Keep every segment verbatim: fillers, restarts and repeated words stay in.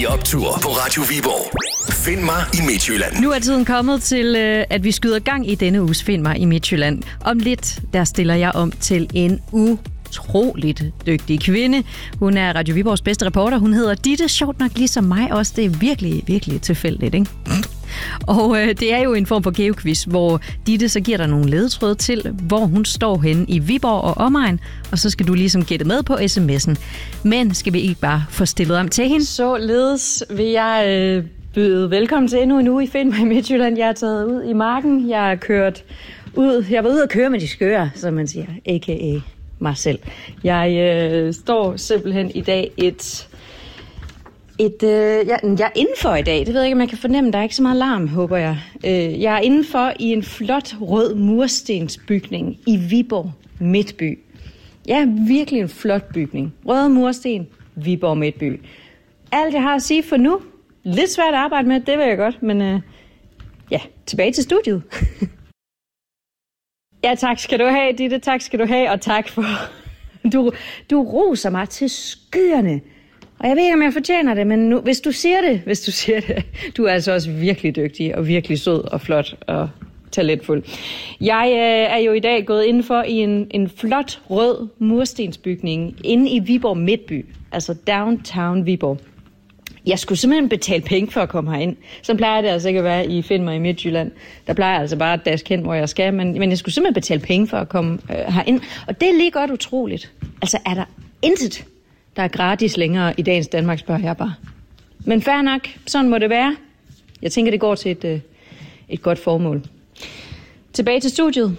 i optur på Radio Viborg. Find mig i Midtjylland. Nu er tiden kommet til, at vi skyder gang i denne uges Find mig i Midtjylland. Om lidt, der stiller jeg om til en utroligt dygtig kvinde. Hun er Radio Viborgs bedste reporter. Hun hedder Ditte, sjovt nok ligesom mig også. Det er virkelig, virkelig tilfældigt, ikke? Og øh, det er jo en form for geoquiz, hvor Ditte så giver dig nogle ledetråde til, hvor hun står henne i Viborg og omegn, og så skal du ligesom gætte med på sms'en. Men skal vi ikke bare få stillet om til hende? Således vil jeg øh, byde velkommen til endnu en uge i Find mig i Midtjylland. Jeg er taget ud i marken, jeg har kørt ud, jeg var ude at køre med de skøre, som man siger, a k a mig selv. Jeg øh, står simpelthen i dag et... Et, øh, jeg, jeg er indenfor i dag. Det ved jeg ikke, om jeg kan fornemme. Der er ikke så meget larm, håber jeg. Øh, jeg er indenfor i en flot rød murstensbygning i Viborg Midtby. Ja, virkelig en flot bygning. Røde mursten, Viborg Midtby. Alt jeg har at sige for nu. Lidt svært at arbejde med, det ved jeg godt. Men øh, ja, tilbage til studiet. Ja, tak skal du have, Ditte. Tak skal du have, og tak for... Du, du roser mig til skyerne. Og jeg ved ikke, om jeg fortjener det, men nu, hvis du siger det, hvis du siger det, du er altså også virkelig dygtig og virkelig sød og flot og talentfuld. Jeg øh, er jo i dag gået indenfor i en, en flot rød murstensbygning inde i Viborg Midtby, altså downtown Viborg. Jeg skulle simpelthen betale penge for at komme herind. Så plejer det altså ikke at være i Find mig i Midtjylland. Der plejer jeg altså bare at daske hen, hvor jeg skal, men, men jeg skulle simpelthen betale penge for at komme øh, herind. Og det er lige godt utroligt. Altså er der intet, der er gratis længere i dagens Danmark, spørger jeg bare. Men fair nok, sådan må det være. Jeg tænker, det går til et, et godt formål. Tilbage til studiet.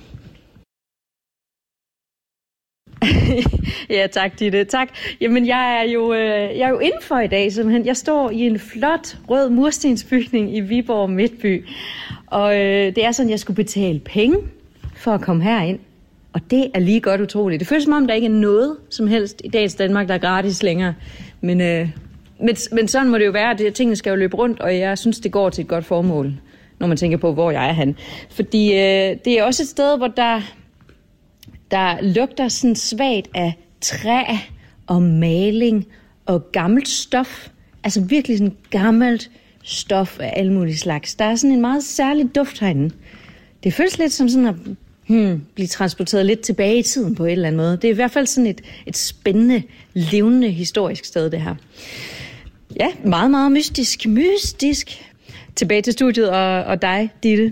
Ja, tak, Ditte. Tak. Jamen, jeg er jo, jeg er jo indenfor i dag, simpelthen. Jeg står i en flot rød murstensbygning i Viborg Midtby. Og øh, det er sådan, jeg skulle betale penge for at komme herind. Og det er lige godt utroligt. Det føles som om, der ikke er noget som helst i dagens Danmark, der er gratis længere. Men, øh, men, men sådan må det jo være. Det, tingene skal jo løbe rundt, og jeg synes, det går til et godt formål, når man tænker på, hvor jeg er han. Fordi øh, det er også et sted, hvor der, der lugter sådan svagt af træ og maling og gammelt stof. Altså virkelig sådan gammelt stof af alle mulige slags. Der er sådan en meget særlig duft herinde. Det føles lidt som sådan at Hmm, blive transporteret lidt tilbage i tiden på en eller anden måde. Det er i hvert fald sådan et, et spændende, levende, historisk sted, det her. Ja, meget, meget mystisk. Mystisk. Tilbage til studiet og, og dig, Ditte.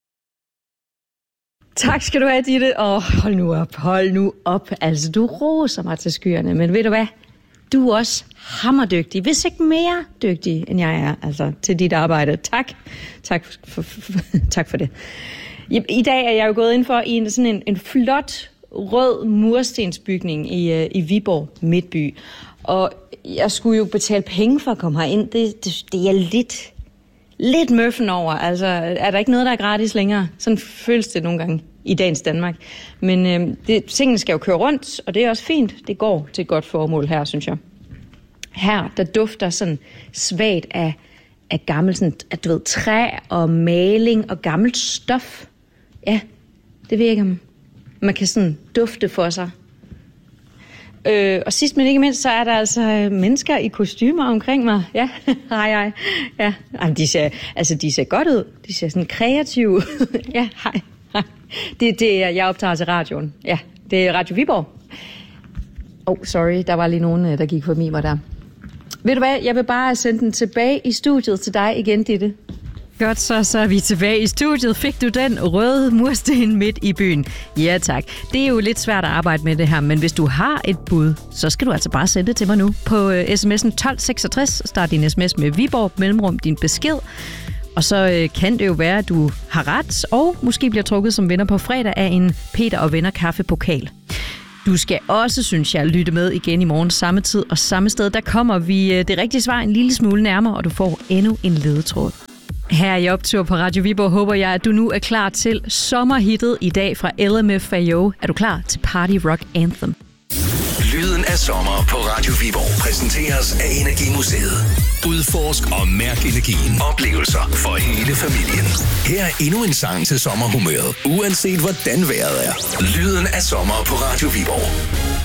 Tak skal du have, Ditte. Og hold nu op, hold nu op. Altså, du roser mig til skyerne, men ved du hvad? Du er også hammerdygtig, hvis ikke mere dygtig, end jeg er, altså, til dit arbejde. Tak. Tak for, for, for, tak for det. I dag er jeg jo gået ind for i en, sådan en, en flot rød murstensbygning i, i Viborg Midtby. Og jeg skulle jo betale penge for at komme herind. Det, det, det er lidt, lidt møffen over. Altså, er der ikke noget, der er gratis længere? Sådan føles det nogle gange i dagens Danmark. Men øh, det, tingene skal jo køre rundt, og det er også fint. Det går til et godt formål her, synes jeg. Her, der dufter sådan svagt af, af gammelt sådan, at, du ved, træ og maling og gammelt stof. Ja, det ved jeg ikke, om man kan sådan dufte for sig. Øh, og sidst men ikke mindst, så er der altså mennesker i kostymer omkring mig. Ja, hej, hej. Ja, jamen, de ser, altså, de ser godt ud. De ser sådan kreative. Ja, hej, hej. Det, det er, jeg optager til radioen. Ja, det er Radio Viborg. Oh, sorry, der var lige nogen, der gik forbi mig der. Ved du hvad, jeg vil bare sende den tilbage i studiet til dig igen, Ditte. Godt, så, så er vi tilbage i studiet. Fik du den røde mursten midt i byen? Ja, tak. Det er jo lidt svært at arbejde med det her, men hvis du har et bud, så skal du altså bare sende det til mig nu på uh, sms'en tolv seksogtres. Start din sms med Viborg, mellemrum din besked. Og så uh, kan det jo være, at du har ret, og måske bliver trukket som vinder på fredag af en Peter og Venner kaffepokal. Du skal også, synes jeg, lytte med igen i morgen samme tid og samme sted. Der kommer vi uh, det rigtige svar en lille smule nærmere, og du får endnu en ledetråd. Her i optur på Radio Viborg håber jeg, at du nu er klar til sommerhittet i dag fra L M F A O. Er du klar til Party Rock Anthem? Lyden af sommer på Radio Viborg præsenteres af Energimuseet. Udforsk og mærk energien. Oplevelser for hele familien. Her er endnu en sang til sommerhumøret, uanset hvordan vejret er. Lyden af sommer på Radio Viborg.